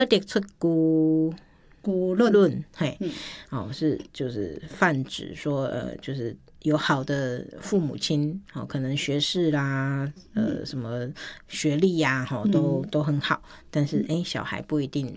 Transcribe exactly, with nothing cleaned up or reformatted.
得出古古论论，嘿， 嗯哦，是就是泛指说，呃，就是有好的父母亲，哦，可能学识啦，呃，什么学历呀、啊，哦，都都很好，但是哎，小孩不一定